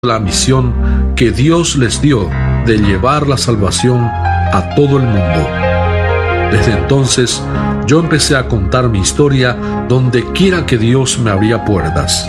la misión que Dios les dio de llevar la salvación a todo el mundo. Desde entonces, yo empecé a contar mi historia donde quiera que Dios me abría puertas.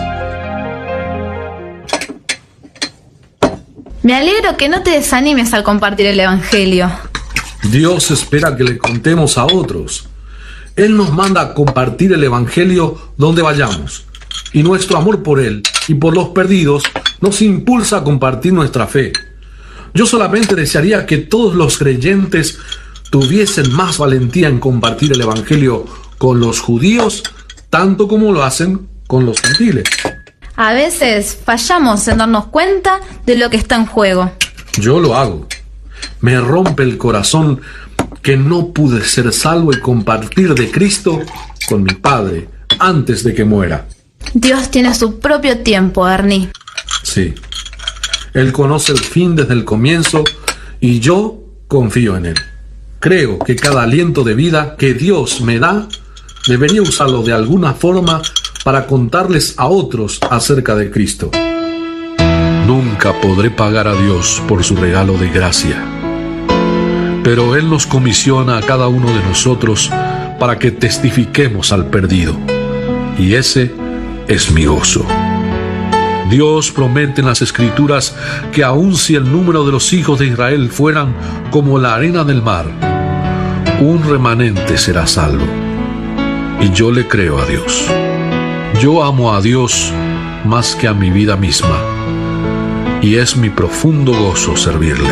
Me alegro que no te desanimes al compartir el Evangelio. Dios espera que le contemos a otros. Él nos manda a compartir el Evangelio donde vayamos. Y nuestro amor por Él y por los perdidos nos impulsa a compartir nuestra fe. Yo solamente desearía que todos los creyentes tuviesen más valentía en compartir el Evangelio con los judíos, tanto como lo hacen con los gentiles. A veces fallamos en darnos cuenta de lo que está en juego. Yo lo hago. Me rompe el corazón que no pude ser salvo y compartir de Cristo con mi Padre antes de que muera. Dios tiene su propio tiempo, Ernie. Sí. Él conoce el fin desde el comienzo y yo confío en Él. Creo que cada aliento de vida que Dios me da, debería usarlo de alguna forma para contarles a otros acerca de Cristo. Nunca podré pagar a Dios por su regalo de gracia, pero Él nos comisiona a cada uno de nosotros para que testifiquemos al perdido, y ese es mi gozo. Dios promete en las Escrituras que aun si el número de los hijos de Israel fueran como la arena del mar, un remanente será salvo. Y yo le creo a Dios. Yo amo a Dios más que a mi vida misma, y es mi profundo gozo servirle.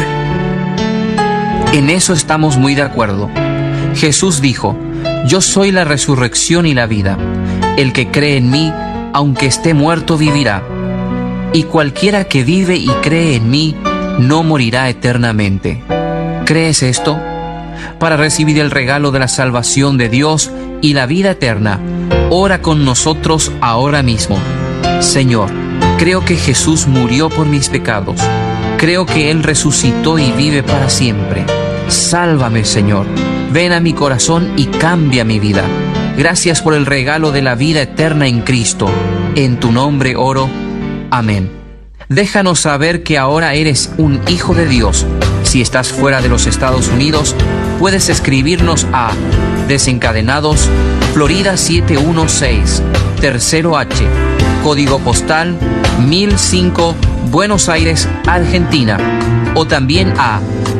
En eso estamos muy de acuerdo. Jesús dijo: yo soy la resurrección y la vida. El que cree en mí, aunque esté muerto, vivirá. Y cualquiera que vive y cree en mí, no morirá eternamente. ¿Crees esto? Para recibir el regalo de la salvación de Dios y la vida eterna, ora con nosotros ahora mismo. Señor, creo que Jesús murió por mis pecados. Creo que Él resucitó y vive para siempre. Sálvame, Señor. Ven a mi corazón y cambia mi vida. Gracias por el regalo de la vida eterna en Cristo. En tu nombre oro. Amén. Déjanos saber que ahora eres un hijo de Dios. Si estás fuera de los Estados Unidos, puedes escribirnos a Desencadenados, Florida 716, Tercero H, código postal 1005, Buenos Aires, Argentina, o también a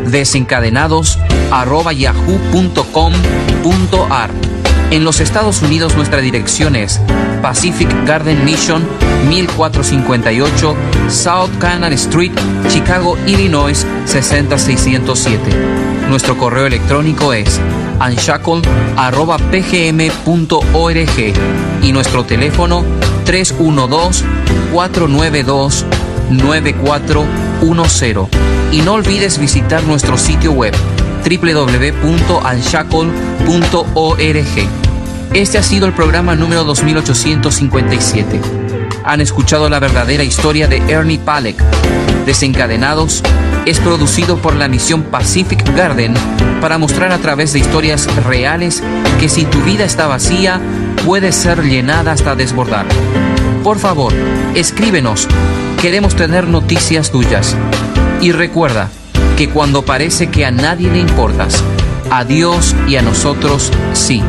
desencadenados@yahoo.com.ar. En los Estados Unidos nuestra dirección es Pacific Garden Mission, 1458 South Canal Street, Chicago, Illinois 60607. Nuestro correo electrónico es unshackle@pgm.org y nuestro teléfono 312-492-9410. Y no olvides visitar nuestro sitio web www.unshackle.org. Este ha sido el programa número 2857. Han escuchado la verdadera historia de Ernie Palek. Desencadenados es producido por la misión Pacific Garden para mostrar a través de historias reales que si tu vida está vacía, puede ser llenada hasta desbordar. Por favor, escríbenos. Queremos tener noticias tuyas. Y recuerda que cuando parece que a nadie le importas, a Dios y a nosotros sí.